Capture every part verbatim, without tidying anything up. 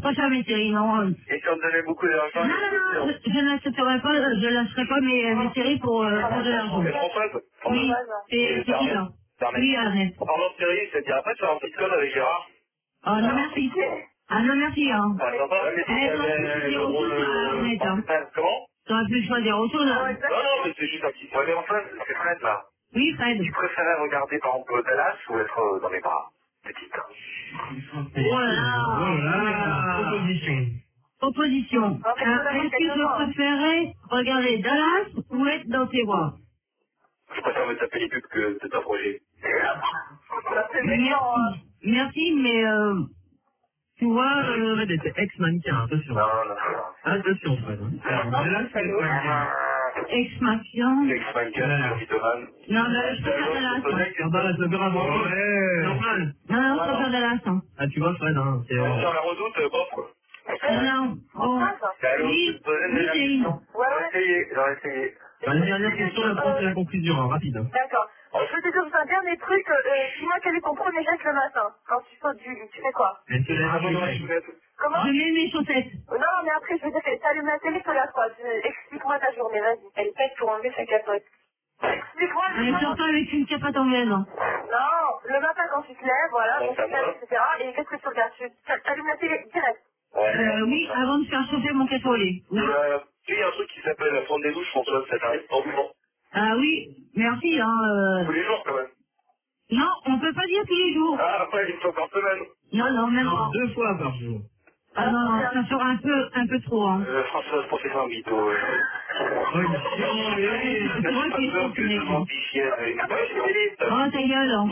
pas ça mes séries, non. Et si on te donnait beaucoup d'argent? Non, non, non, je, je n'accepterai pas, je lâcherai pas mes, mes séries pour, euh, pour de l'argent. C'est Françoise? Oui, c'est c'est qui là? Oui, Arnett. En parlant de série, c'est dire après tu as un sitcom avec Gérard? Oh non, merci. Ah non, merci, hein. Ah, sympa, mais Eh, t'aurais pu choisir autre chose sur Arnett, hein. Comment? T'aurais pu choisir autre chose, hein. Non, non, mais c'est juste un petit point. Mais enfin, c'est Fred là. Oui, Fred. Tu préférais regarder par exemple Dallas ou être euh, dans mes bras? Petite. Oh là là. Proposition. Proposition. Euh, Est-ce que je préférais regarder Dallas ou être dans tes bras? Je préfère me taper les pubs que de t'approcher. Merci. Merci, mais euh, tu vois... Euh... Fred était ex-mannequin, attention. Non, non, non. Attention, Fred. Hein. Là, c'est ex-mannequin. Ex-Maxion. Ex-mannequin, mythomane. Non, mais je préfère Dallas. Ah bah, ça peut vraiment. Ouais. Normal. Non, non, je préfère Dallas. Hein. Ah, tu vois, Fred, hein. C'est... On sur la redoute, euh, bof quoi. Non, oh. Oui, oui, c'est une. J'aurais essayé, j'aurais essayé. Bah, la dernière question, la France, c'est la conclusion, hein, rapide. Hein. D'accord. Je veux te dire un dernier truc. Euh, dis-moi quel est ton premier geste le matin quand tu sautes du lit. Tu fais quoi? Elle se lève Avant dans la avec choupette. Comment? Je mets mes chaussettes. Non, mais après, je veux dire, t'allumes la télé, tu regardes quoi? Tu- Explique-moi ta journée, vas-y. Elle pète pour enlever sa capote. Explique-moi. Elle dis-moi. sort pas avec une capote en laine. Non, le matin quand tu te lèves, voilà, Bon, donc tu ça te lèves, va. et cetera. Et qu'est-ce que tu regardes? Tu t'allumes la télé direct. Ouais. Euh, oui, avant de faire chauffer mon café au lait. Oui. Euh, il y a un truc qui s'appelle prendre des douches, François, ça t'arrive en mouvement. Ah oui, merci, hein. Euh... Tous les jours quand même. Non, on peut pas dire tous les jours. Ah, après, une fois par semaine. Non, non, même Non, pas. deux fois par jour. Ah non, non, ça sera un peu, un peu trop, hein. Euh, François, pour faire un bito. Euh... Oh, il est chiant, mais oui. C'est vrai qu'il est peur trop que je m'en fichière avec une télé. Oh, ta gueule, hein.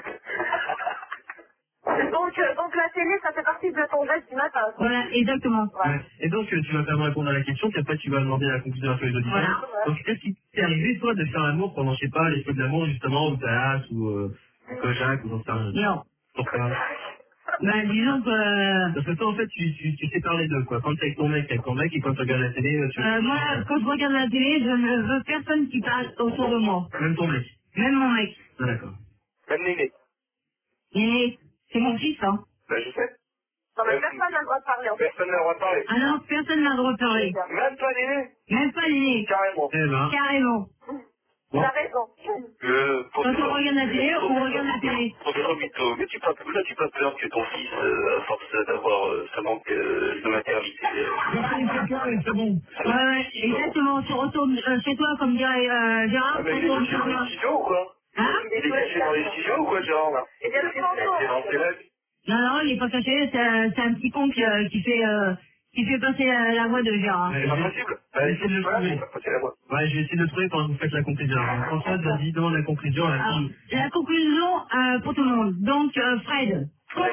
Donc, euh, donc la télé, ça fait partie de ton geste du matin. Voilà, exactement. Voilà. Ouais. Et donc, euh, tu vas quand même répondre à la question, puis après, tu vas demander la conclusion à tous les auditeurs. Voilà. Donc, est-ce qu'il t'est arrivé, toi, de faire l'amour pendant, je sais pas, les feux de l'amour, justement, ou Dallas, ou euh, ou Kojak, ou j'en sais rien. Non. Pourquoi? Ben, disons que... Euh, Parce que toi, en fait, tu, tu, tu sais parler d'eux, quoi. Quand t'es avec ton mec, t'es avec ton mec, et quand tu regardes la télé, tu... euh, moi, quand je regarde la télé, je ne veux personne qui parle autour de moi. Même ton mec. Même mon mec. Ah, d'accord. Même Néné. Et c'est mon fils, hein. Ben, je sais. Non, mais personne n'a le droit de parler, en fait. Personne n'a le droit de parler. Ah non, personne n'a le droit de parler. Même pas Néné. Même pas l'aîné. Carrément. Eh ben, Carrément. Tu as raison. Le Quand on regarde la télé, on regarde la télé. Professeur Mito, mais tu pas, là, tu pas peur que ton fils, euh, à force d'avoir euh, ce manque euh, de maternité, euh, c'est bon. Ouais, ouais, exactement. Tu retournes euh, chez toi, comme dirait euh, Gérard. Ah, mais il est retourne caché chez dans toi. les studios ou quoi? Hein? Il est caché dans les studios ou quoi, genre, là? Et bien, c'est Il est dans ses rêves. Non, non, il est pas caché. C'est un, c'est un petit con qui, euh, qui fait... Euh, qui fait passer la, la voix de Gérard. C'est pas possible. Bah, il faut que je fasse, il faut passer la voix. Ouais, je vais essayer de le trouver pendant que vous faites la conclusion. Alors, François, vas-y, demande la conclusion. La Alors, la conclusion euh, pour tout le monde. Donc, euh, Fred.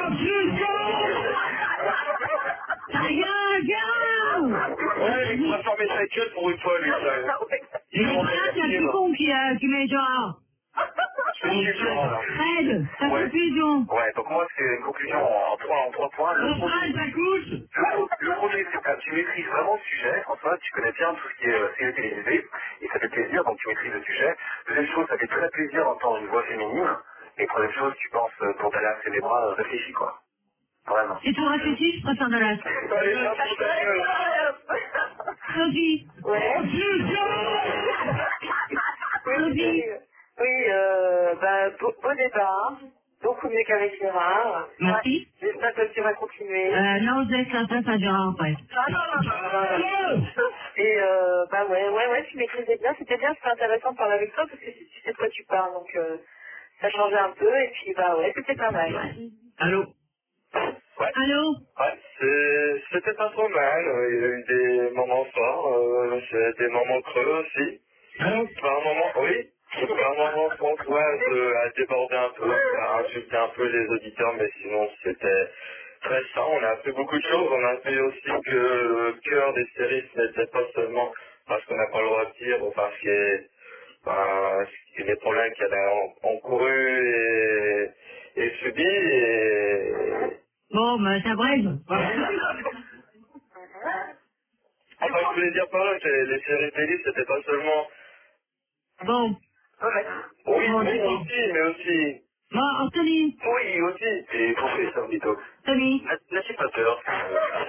Ta gueule, Gérard! Ouais, il va fermer sa gueule pour une fois, lui, ça. Et là, c'est un petit con qui, euh, qui met Gérard. Je fais chier, Gérard, là. Fred, ta Ouais. conclusion. Ouais, donc moi, c'est une conclusion en trois, en trois points. Le On premier, prend ta couche. le, le premier, c'est que tu maîtrises vraiment le sujet. François, tu connais bien tout ce qui est euh, série télévisée. Et ça fait plaisir, donc tu maîtrises le sujet. Deuxième chose, ça fait très plaisir d'entendre une voix féminine. Et troisième chose, tu penses euh, pour Dallas et les bras, euh, réfléchis, quoi. Vraiment. Si tu réfléchis, je préfère Dallas. Allez, viens pour ta gueule. Sophie. Ouais. Sophie. Oui, euh, bah, beau, beau départ. Beaucoup mieux qu'avec Gérard. Merci. J'espère que tu vas continuer. Euh, non, je laisse la place à Gérard après. Non, non, non, non, non. Et euh, bah ouais, ouais, ouais, tu maîtrisais bien. C'était bien, c'était intéressant de parler avec toi parce que tu sais de quoi tu parles. Donc, euh, ça changeait un peu et puis bah ouais, c'était pas mal. Allô? Ouais. Allô? Ouais, c'est- c'était pas trop mal. euh, Il y a eu des moments forts, euh, c'est des moments creux aussi. Allô? Par un moment, oui. Par un moment, Françoise euh, a débordé un peu, a insulté un peu les auditeurs, mais sinon c'était très sain. On a appris beaucoup de choses. On a appris aussi que le cœur des séries, ce n'était pas seulement parce qu'on n'a pas le droit de dire, ou parce que ben, ce qui- les problèmes qu'elle a en- encourus et, et subis. Et, Bon, ben, ça brève. Enfin, je voulais dire par là que les séries télé, c'était pas seulement... Bon. Oui, Bon, mais d'accord. aussi, mais aussi... Bon, Anthony. Oui, aussi. Et professeur Vito. Tony. N'as-tu pas peur